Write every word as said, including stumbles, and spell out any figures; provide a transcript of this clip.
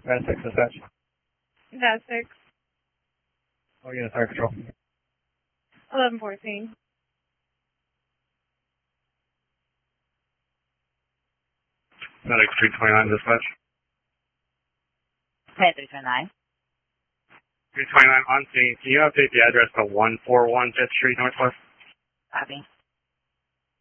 Red six dispatch. Red six. Oh, unit fire control. eleven fourteen. Medic three twenty-nine dispatch. Okay, three twenty-nine. three twenty-nine on scene. Can you update the address to one forty-one Fifth Street Northwest? Copy.